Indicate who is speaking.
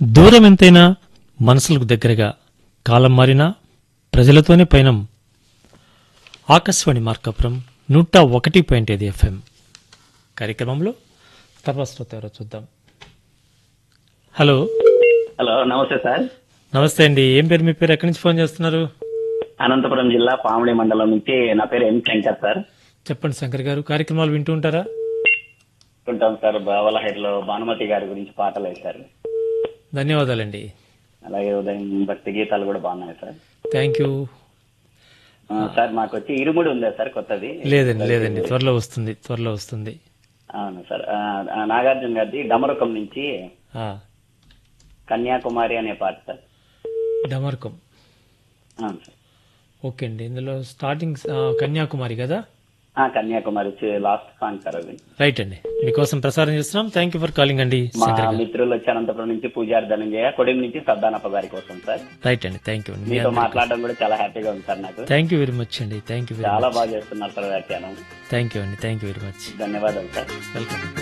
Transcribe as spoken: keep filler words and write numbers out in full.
Speaker 1: దూరం ఎంతైనా మనసులకు దగ్గరగా, కాలం మారినా ప్రజలతోనే పయనం. ఆకాశవాణి మార్కాపురం నూట ఒకటి పాయింట్ ఐదు ఎఫ్ఎం కార్యక్రమంలో తర్వాత శ్రోత ఎవరో చూద్దాం. హలో
Speaker 2: హలో, నమస్తే సార్.
Speaker 1: నమస్తే అండి. ఏం పేరు మీ పేరు? ఎక్కడి నుంచి ఫోన్ చేస్తున్నారు?
Speaker 2: అనంతపురం జిల్లా పామిడి మండలం నుంచి. నా పేరు ఎం శంకర్ సార్.
Speaker 1: చెప్పండి శంకర్ గారు, కార్యక్రమాలు వింటూ ఉంటారా?
Speaker 2: ఉంటాం సార్. బావల హైట్లో భానుమతి గారి గురించి పాటలు వేశారు.
Speaker 1: ధన్యవాదాలండి.
Speaker 2: అలాగే ఉదయం భక్తి గీతాలు కూడా బాగున్నాయి సార్.
Speaker 1: Thank you.
Speaker 2: ఆ, సార్ మాకు వచ్చి ఇరుముడి ఉందా సార్ కొత్తది?
Speaker 1: లేదండి లేదండి త్వరలో వస్తుంది త్వరలో వస్తుంది.
Speaker 2: అవును సార్. ఆ, ఆ, నాగార్జున గారిది డమరుకం నుంచి
Speaker 1: ఆ,
Speaker 2: కన్యాకుమారి అనే పాట సార్.
Speaker 1: డమర్కం.
Speaker 2: అవును సార్.
Speaker 1: ఓకే అండి. ఇందులో స్టార్టింగ్ ఆ, కన్యాకుమారి కదా?
Speaker 2: ఆ, కన్యాకుమారి వచ్చి లాస్ట్ సాంగ్ సార్ అది.
Speaker 1: రైట్ అండి, మీకోసం ప్రసారం చేస్తున్నాం. థ్యాంక్ యూ ఫర్ కాలింగ్ అండి
Speaker 2: మా
Speaker 1: శంకర్ గారు.
Speaker 2: మిత్రులు వచ్చి అనంతపురం నుంచి పూజారి ధనంజయ, కొడిం నుంచి సద్దానప్ప గారి కోసం సార్.
Speaker 1: రైట్ అండి, థ్యాంక్ యూ అండి.
Speaker 2: మీతో మాట్లాడడం కూడా చాలా హ్యాపీగా ఉంది సార్. నాకు
Speaker 1: థ్యాంక్ యూ వెరీ మచ్ అండి. థ్యాంక్ యూ వెరీ
Speaker 2: చాలా
Speaker 1: మచ్.
Speaker 2: బాగా చేస్తున్నారు సార్ వ్యాఖ్యానం.
Speaker 1: థ్యాంక్ యూ అండి. Thank you very much.
Speaker 2: ధన్యవాదాలు సార్.
Speaker 1: వెల్కమ్.